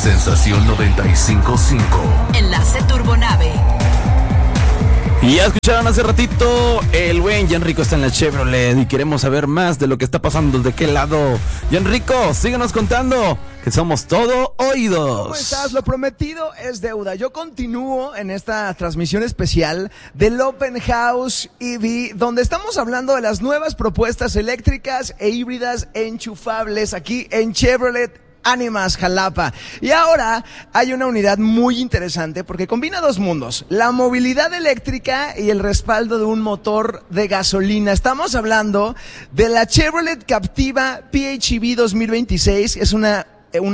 Sensación 95.5. Enlace Turbonave. Y ya escucharon hace ratito, el buen Gianrico está en la Chevrolet y queremos saber más de lo que está pasando, de qué lado. Gianrico, síguenos contando, que somos todo oídos. ¿Cómo estás? Lo prometido es deuda. Yo continúo en esta transmisión especial del Open House EV, donde estamos hablando de las nuevas propuestas eléctricas e híbridas enchufables aquí en Chevrolet Animas Jalapa. Y ahora hay una unidad muy interesante porque combina dos mundos: la movilidad eléctrica y el respaldo de un motor de gasolina. Estamos hablando de la Chevrolet Captiva PHEV 2026. Es una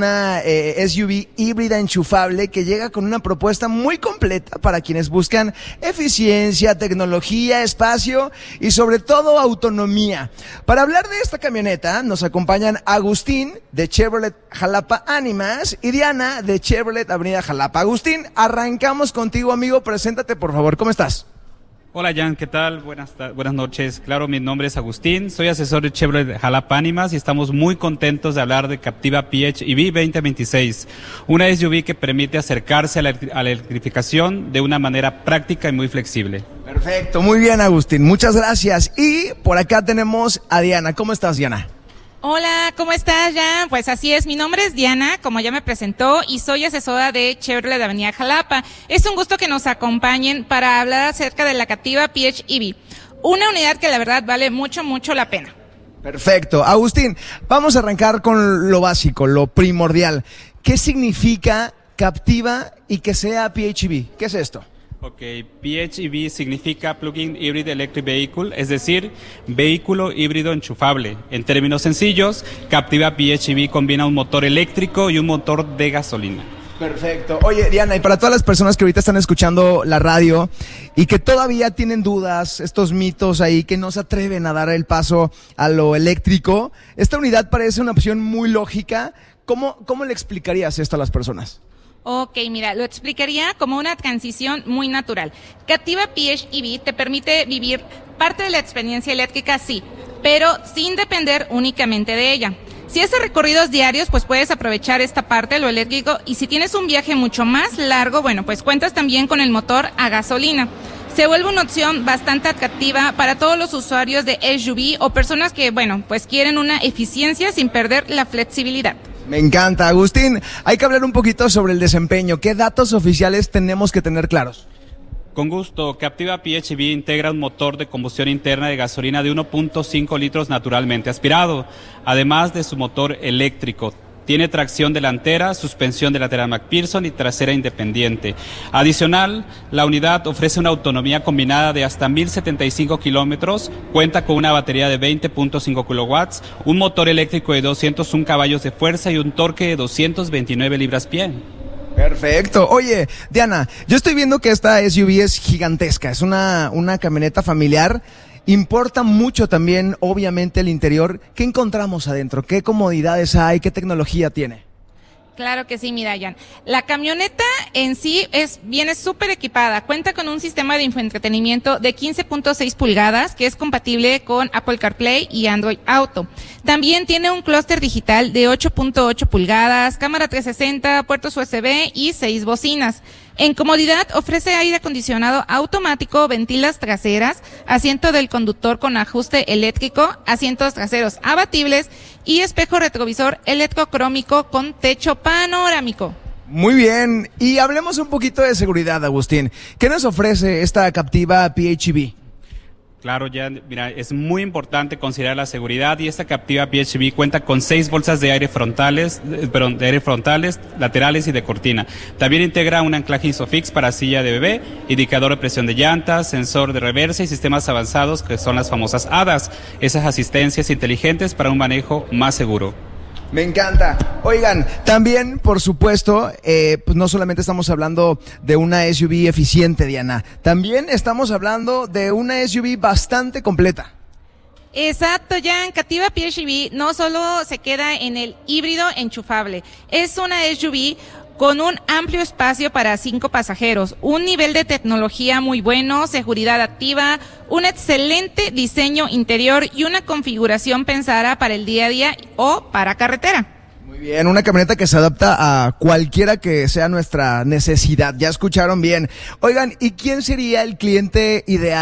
SUV híbrida enchufable que llega con una propuesta muy completa para quienes buscan eficiencia, tecnología, espacio y sobre todo autonomía. Para hablar de esta camioneta nos acompañan Agustín de Chevrolet Jalapa Animas y Diana de Chevrolet Avenida Jalapa. Agustín, arrancamos contigo, amigo. Preséntate, por favor. ¿Cómo estás? Hola Jan, ¿qué tal? Buenas noches. Claro, mi nombre es Agustín, soy asesor de Chevrolet Jalapa Animas y estamos muy contentos de hablar de Captiva PHEV 2026, una SUV que permite acercarse a la electrificación de una manera práctica y muy flexible. Perfecto, muy bien, Agustín, muchas gracias. Y por acá tenemos a Diana. ¿Cómo estás, Diana? Hola, ¿cómo estás, Jan? Pues así es, mi nombre es Diana, como ya me presentó, y soy asesora de Chevrolet de Avenida Jalapa. Es un gusto que nos acompañen para hablar acerca de la Captiva PHEV, una unidad que la verdad vale mucho, mucho la pena. Perfecto. Agustín, vamos a arrancar con lo básico, lo primordial. ¿Qué significa Captiva y que sea PHEV? ¿Qué es esto? Ok, PHEV significa Plug-in Hybrid Electric Vehicle, es decir, vehículo híbrido enchufable. En términos sencillos, Captiva PHEV combina un motor eléctrico y un motor de gasolina. Perfecto. Oye, Diana, y para todas las personas que ahorita están escuchando la radio y que todavía tienen dudas, estos mitos ahí, que no se atreven a dar el paso a lo eléctrico, esta unidad parece una opción muy lógica. ¿Cómo le explicarías esto a las personas? Ok, mira, lo explicaría como una transición muy natural. Captiva PHEV te permite vivir parte de la experiencia eléctrica, sí, pero sin depender únicamente de ella. Si haces recorridos diarios, pues puedes aprovechar esta parte, lo eléctrico, y si tienes un viaje mucho más largo, bueno, pues cuentas también con el motor a gasolina. Se vuelve una opción bastante atractiva para todos los usuarios de SUV o personas que, bueno, pues quieren una eficiencia sin perder la flexibilidad. Me encanta, Agustín. Hay que hablar un poquito sobre el desempeño. ¿Qué datos oficiales tenemos que tener claros? Con gusto, Captiva PHEV integra un motor de combustión interna de gasolina de 1.5 litros naturalmente aspirado, además de su motor eléctrico. Tiene tracción delantera, suspensión delantera McPherson y trasera independiente. Adicional, la unidad ofrece una autonomía combinada de hasta 1.075 kilómetros, cuenta con una batería de 20.5 kilowatts, un motor eléctrico de 201 caballos de fuerza y un torque de 229 libras-pie. Perfecto. Oye, Diana, yo estoy viendo que esta SUV es gigantesca, es una camioneta familiar. Importa mucho también, obviamente, el interior. ¿Qué encontramos adentro? ¿Qué comodidades hay? ¿Qué tecnología tiene? Claro que sí, mira, Jan. La camioneta en sí viene súper equipada. Cuenta con un sistema de infoentretenimiento de 15.6 pulgadas que es compatible con Apple CarPlay y Android Auto. También tiene un clúster digital de 8.8 pulgadas, cámara 360, puertos USB y 6 bocinas. En comodidad ofrece aire acondicionado automático, ventilas traseras, asiento del conductor con ajuste eléctrico, asientos traseros abatibles y espejo retrovisor electrocrómico con techo panorámico. Muy bien, y hablemos un poquito de seguridad, Agustín. ¿Qué nos ofrece esta Captiva PHEV? Claro, ya, mira, es muy importante considerar la seguridad y esta Captiva PHEV cuenta con 6 bolsas de aire frontales, laterales y de cortina. También integra un anclaje Isofix para silla de bebé, indicador de presión de llantas, sensor de reversa y sistemas avanzados que son las famosas ADAS, esas asistencias inteligentes para un manejo más seguro. Me encanta. Oigan, también, por supuesto, pues no solamente estamos hablando de una SUV eficiente, Diana, también estamos hablando de una SUV bastante completa. Exacto, Jan. Captiva PHEV no solo se queda en el híbrido enchufable, es una SUV con un amplio espacio para 5 pasajeros, un nivel de tecnología muy bueno, seguridad activa, un excelente diseño interior y una configuración pensada para el día a día o para carretera. Muy Bien, una camioneta que se adapta a cualquiera que sea nuestra necesidad. Ya escucharon bien. Oigan, ¿y quién sería el cliente ideal